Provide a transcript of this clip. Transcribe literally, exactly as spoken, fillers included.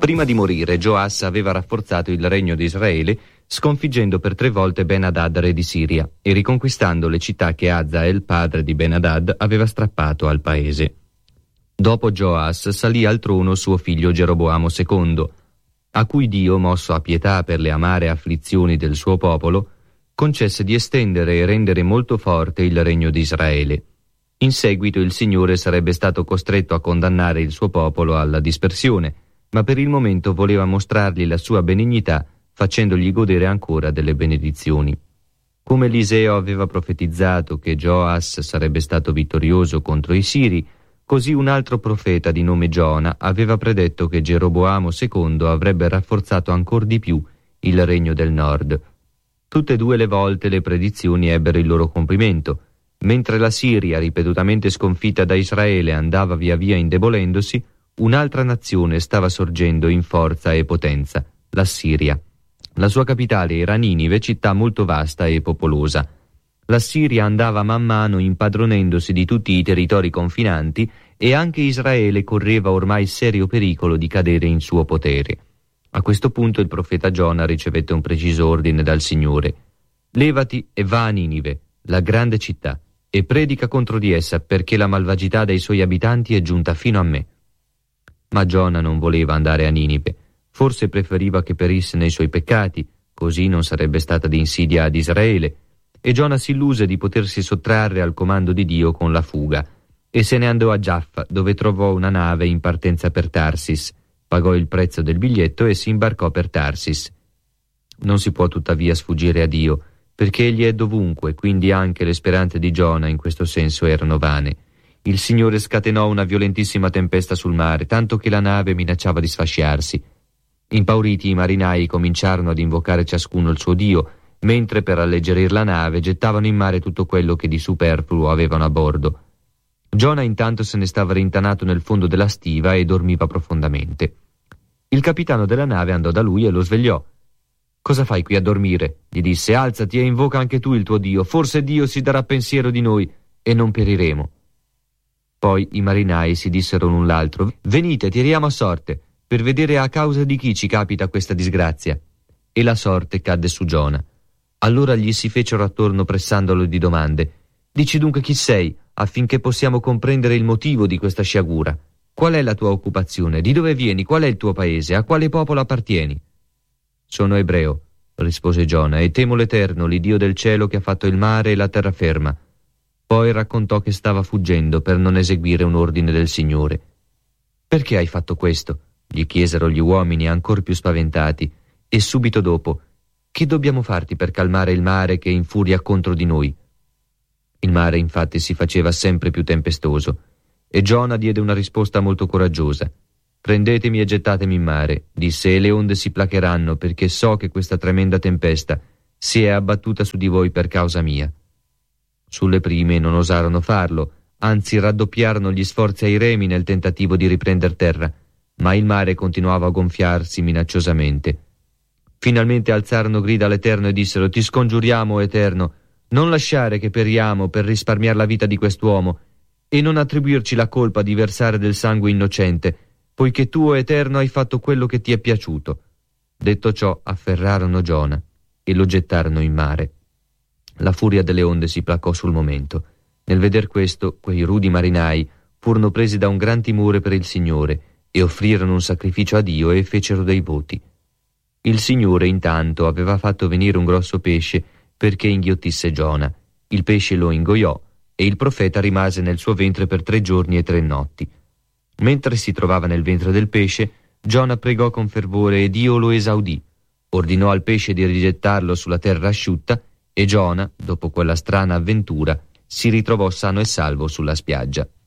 Prima di morire, Gioas aveva rafforzato il regno di Israele, sconfiggendo per tre volte Ben-Hadad, re di Siria, e riconquistando le città che Hazael, padre di Ben-Hadad, aveva strappato al paese. Dopo Gioas salì al trono suo figlio Geroboamo secondo, a cui Dio, mosso a pietà per le amare afflizioni del suo popolo, concesse di estendere e rendere molto forte il regno di Israele. In seguito il Signore sarebbe stato costretto a condannare il suo popolo alla dispersione, ma per il momento voleva mostrargli la sua benignità, facendogli godere ancora delle benedizioni. Come Eliseo aveva profetizzato che Gioas sarebbe stato vittorioso contro i Siri, così un altro profeta di nome Giona aveva predetto che Geroboamo secondo avrebbe rafforzato ancor di più il regno del nord. Tutte e due le volte le predizioni ebbero il loro compimento. Mentre la Siria, ripetutamente sconfitta da Israele, andava via via indebolendosi, un'altra nazione stava sorgendo in forza e potenza, l'Assiria. La sua capitale era Ninive, città molto vasta e popolosa. L'Assiria andava man mano impadronendosi di tutti i territori confinanti e anche Israele correva ormai serio pericolo di cadere in suo potere. A questo punto il profeta Giona ricevette un preciso ordine dal Signore: «Levati e va a Ninive, la grande città, e predica contro di essa, perché la malvagità dei suoi abitanti è giunta fino a me». Ma Giona non voleva andare a Ninive, forse preferiva che perisse nei suoi peccati, così non sarebbe stata di insidia ad Israele, e Giona si illuse di potersi sottrarre al comando di Dio con la fuga, e se ne andò a Giaffa, dove trovò una nave in partenza per Tarsis, pagò il prezzo del biglietto e si imbarcò per Tarsis. Non si può tuttavia sfuggire a Dio, perché Egli è dovunque, quindi anche le speranze di Giona in questo senso erano vane. Il Signore scatenò una violentissima tempesta sul mare, tanto che la nave minacciava di sfasciarsi. Impauriti i marinai cominciarono ad invocare ciascuno il suo Dio, mentre per alleggerir la nave gettavano in mare tutto quello che di superfluo avevano a bordo. Giona intanto se ne stava rintanato nel fondo della stiva e dormiva profondamente. Il capitano della nave andò da lui e lo svegliò. «Cosa fai qui a dormire?» gli disse. «Alzati e invoca anche tu il tuo Dio, forse Dio si darà pensiero di noi e non periremo». Poi i marinai si dissero l'un l'altro: «Venite, tiriamo a sorte, per vedere a causa di chi ci capita questa disgrazia». E la sorte cadde su Giona. Allora gli si fecero attorno pressandolo di domande. «Dici dunque chi sei, affinché possiamo comprendere il motivo di questa sciagura. Qual è la tua occupazione? Di dove vieni? Qual è il tuo paese? A quale popolo appartieni?» «Sono ebreo», rispose Giona, «e temo l'Eterno, l'Iddio del cielo che ha fatto il mare e la terraferma». Poi raccontò che stava fuggendo per non eseguire un ordine del Signore. «Perché hai fatto questo?» gli chiesero gli uomini ancor più spaventati, e subito dopo: «Che dobbiamo farti per calmare il mare che infuria contro di noi?» Il mare infatti si faceva sempre più tempestoso, e Giona diede una risposta molto coraggiosa. «Prendetemi e gettatemi in mare», disse, «e le onde si placheranno, perché so che questa tremenda tempesta si è abbattuta su di voi per causa mia». Sulle prime non osarono farlo, anzi raddoppiarono gli sforzi ai remi nel tentativo di riprender terra, ma il mare continuava a gonfiarsi minacciosamente. Finalmente alzarono grida all'Eterno e dissero: «Ti scongiuriamo, Eterno, non lasciare che periamo per risparmiare la vita di quest'uomo, e non attribuirci la colpa di versare del sangue innocente, poiché tu, o Eterno, hai fatto quello che ti è piaciuto». Detto ciò, afferrarono Giona e lo gettarono in mare. La furia delle onde si placò sul momento. Nel veder questo, quei rudi marinai furono presi da un gran timore per il Signore e offrirono un sacrificio a Dio e fecero dei voti. Il Signore intanto aveva fatto venire un grosso pesce perché inghiottisse Giona. Il pesce lo ingoiò e il profeta rimase nel suo ventre per tre giorni e tre notti. Mentre si trovava nel ventre del pesce, Giona pregò con fervore e Dio lo esaudì. Ordinò al pesce di rigettarlo sulla terra asciutta e Giona, dopo quella strana avventura, si ritrovò sano e salvo sulla spiaggia.